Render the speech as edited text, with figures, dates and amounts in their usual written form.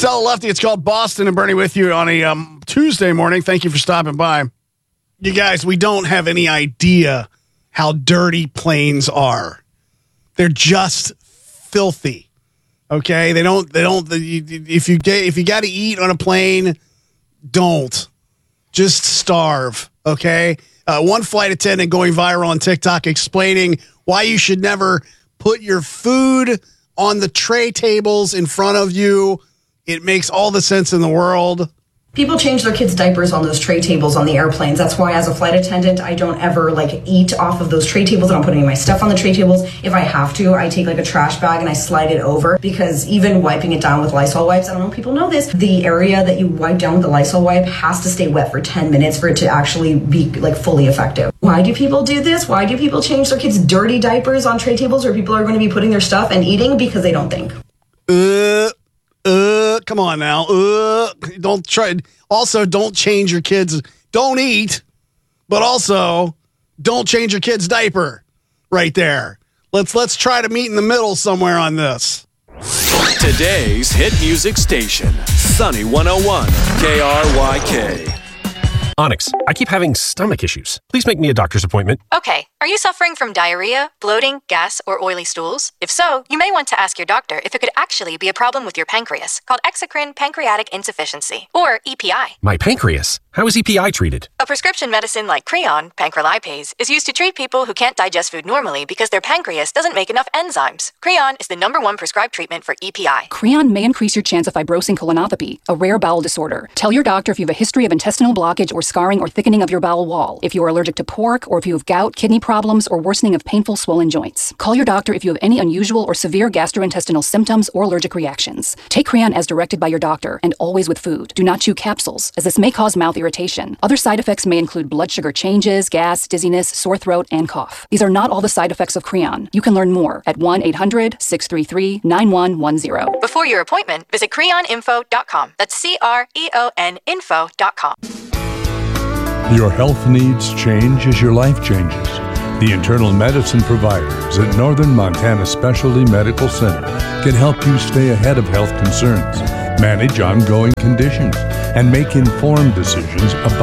Stella Lefty, it's called Boston and Bernie with you on a Tuesday morning. Thank you for stopping by. You guys, we don't have any idea how dirty planes are. They're just filthy. Okay? They don't if you got to eat on a plane, don't. Just starve, okay? One flight attendant going viral on TikTok explaining why you should never put your food on the tray tables in front of you. It makes all the sense in the world. People change their kids' diapers on those tray tables on the airplanes. That's why, as a flight attendant, I don't ever eat off of those tray tables. I don't put any of my stuff on the tray tables. If I have to, I take a trash bag and I slide it over, because even wiping it down with Lysol wipes, I don't know if people know this, the area that you wipe down with the Lysol wipe has to stay wet for 10 minutes for it to actually be fully effective. Why do people do this? Why do people change their kids' dirty diapers on tray tables where people are going to be putting their stuff and eating? Because they don't think. Come on now. Don't try. Also, don't change your kids. Don't eat, but also don't change your kid's diaper right there. Let's try to meet in the middle somewhere on this. Today's hit music station, Sunny 101 KRYK. Onyx, I keep having stomach issues. Please make me a doctor's appointment. Okay, are you suffering from diarrhea, bloating, gas, or oily stools? If so, you may want to ask your doctor if it could actually be a problem with your pancreas, called exocrine pancreatic insufficiency, or EPI. My pancreas? How is EPI treated? A prescription medicine like Creon, pancrelipase, is used to treat people who can't digest food normally because their pancreas doesn't make enough enzymes. Creon is the #1 prescribed treatment for EPI. Creon may increase your chance of fibrosing colonopathy, a rare bowel disorder. Tell your doctor if you have a history of intestinal blockage or scarring or thickening of your bowel wall, if you are allergic to pork, or if you have gout, kidney problems, or worsening of painful swollen joints. Call your doctor if you have any unusual or severe gastrointestinal symptoms or allergic reactions. Take Creon as directed by your doctor, and always with food. Do not chew capsules, as this may cause mouth irritation. Other side effects may include blood sugar changes, gas, dizziness, sore throat, and cough. These are not all the side effects of Creon. You can learn more at 1-800-633-9110. Before your appointment, visit creoninfo.com. That's CREON info.com. Your health needs change as your life changes. The internal medicine providers at Northern Montana Specialty Medical Center can help you stay ahead of health concerns, manage ongoing conditions, and make informed decisions about